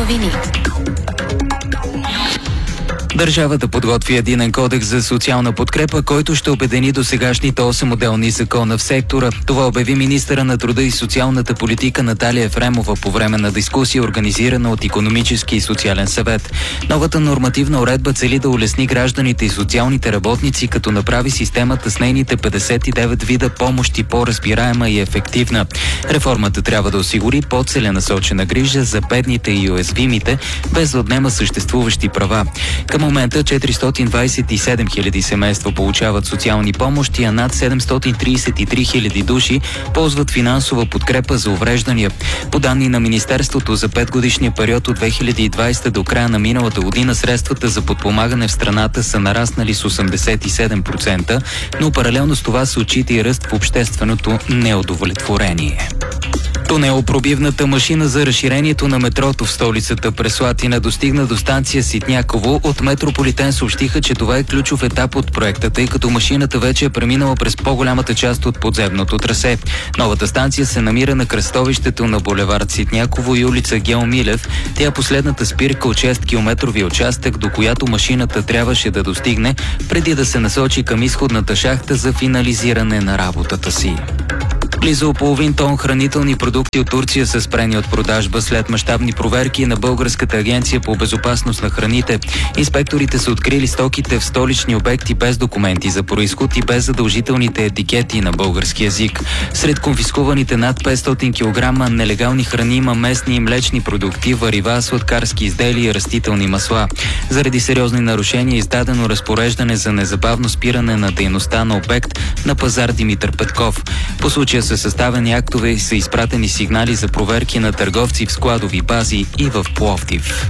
новини. Държавата подготви единен кодекс за социална подкрепа, който ще обедини досегашните 8 отделни закона в сектора. Това обяви министъра на труда и социалната политика Наталия Ефремова по време на дискусия, организирана от Икономически и социален съвет. Новата нормативна уредба цели да улесни гражданите и социалните работници, като направи системата с нейните 59 вида помощи по-разбираема и ефективна. Реформата трябва да осигури по-целенасочена грижа за бедните и уязвимите, без да отнема съществуващи права. Към момента 427 000 семейства получават социални помощи, а над 733 000 души ползват финансова подкрепа за увреждания. По данни на Министерството, за 5-годишния период от 2020 до края на миналата година средствата за подпомагане в страната са нараснали с 87%, но паралелно с това се отчита и ръст в общественото неудовлетворение. Тунелопробивната машина за разширението на метрото в столицата през Слатина достигна до станция Ситняково. От Метрополитен съобщиха, че това е ключов етап от проекта, тъй като машината вече е преминала през по-голямата част от подземното трасе. Новата станция се намира на кръстовището на булевард Ситняково и улица Гео Милев. Тя е последната спирка от 6-километрови участък, до която машината трябваше да достигне, преди да се насочи към изходната шахта за финализиране на работата си. Близо половин тон хранителни продукти от Турция са спрени от продажба след мащабни проверки на Българската агенция по безопасност на храните. Инспекторите са открили стоките в столични обекти без документи за произход и без задължителните етикети на български език. Сред конфискуваните над 500 кг нелегални храни има местни и млечни продукти, варива, сладкарски изделия и растителни масла. Заради сериозни нарушения е издадено разпореждане за незабавно спиране на дейността на обект на пазар Димитър Петков. По случая са съставени актове и са изпратени сигнали за проверки на търговци в складови бази и в Пловдив.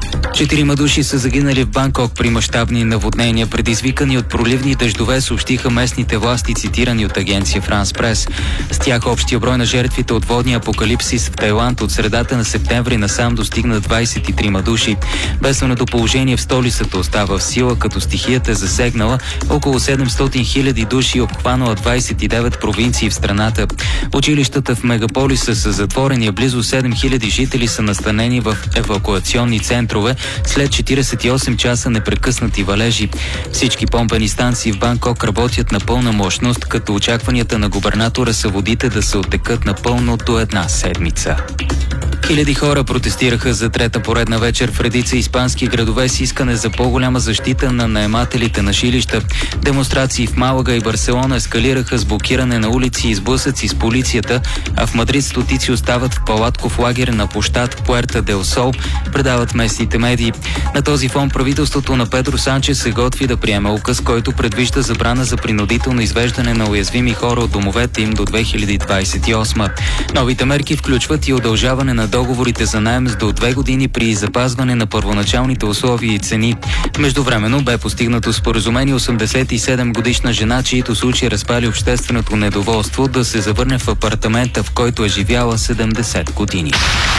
4 души са загинали в Банкок при мащабни наводнения, предизвикани от проливни дъждове, съобщиха местните власти, цитирани от агенция Франс Прес. С тях общия брой на жертвите от водния апокалипсис в Тайланд от средата на септември насам достигна 23 души. Бедственото положение в столицата остава в сила, като стихията е засегнала около 700 000 души и обхванала 29 провинции в страната. Училищата в мегаполиса са затворени, а близо 7000 жители са настанени в евакуационни центрове след 48 часа непрекъснати валежи. Всички помпени станции в Банкок работят на пълна мощност, като очакванията на губернатора са водите да се оттекат напълно до една седмица. Хиляди хора протестираха за трета поредна вечер в редица испански градове с искане за по-голяма защита на наемателите на жилища. Демонстрации в Малага и Барселона ескалираха с блокиране на улици и сблъсъци с полицията, а в Мадрид стотици остават в палатков лагер на площад Пуерта дел Сол, предават местните медии. На този фон правителството на Педро Санчес се готви да приеме указ, който предвижда забрана за принудително извеждане на уязвими хора от домовете им до 2028. Новите мерки включват и удължаване на договорите за наем с до 2 години при запазване на първоначалните условия и цени. Междувременно бе постигнато споразумение 87-годишна жена, чието случай разпали общественото недоволство, да се завърне в апартамента, в който е живяла 70 години.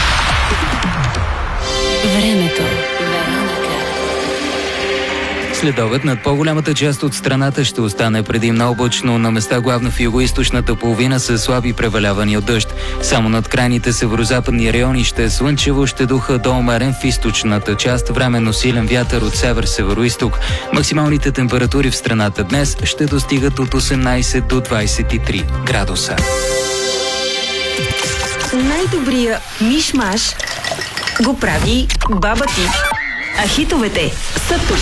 Времето. Следобед над по-голямата част от страната ще остане предимно облачно, на места главно в югоизточната половина са слаби превалявания от дъжд. Само над крайните северозападни райони ще е слънчево, ще духа до умерен в източната част, временно силен вятър от север-североизток. Максималните температури в страната днес ще достигат от 18 до 23 градуса. Най-добрия миш-маш го прави баба ти. А хитовете са тук.